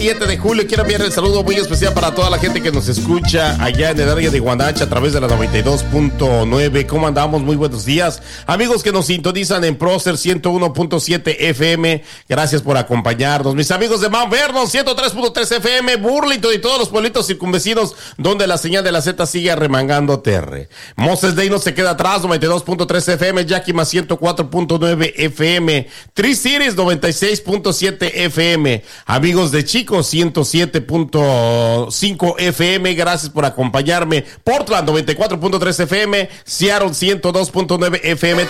7 de julio. Quiero enviar el saludo muy especial para toda la gente que nos escucha allá en el área de Guanacha a través de la 92.9. ¿Cómo andamos? Muy buenos días. Amigos que nos sintonizan en Prócer 101.7 FM, gracias por acompañarnos. Mis amigos de Mount Vernon 103.3 FM, Burlington y todos los pueblitos circunvecinos donde la señal de la Z sigue arremangando terre. Moses Day no se queda atrás, 92.3 FM, Yakima 104.9 FM, Tri-Cities 96.7 FM. Amigos de Chico 107.5 FM, gracias por acompañarme. Portland 94.3 FM, Seattle 102.9 FM.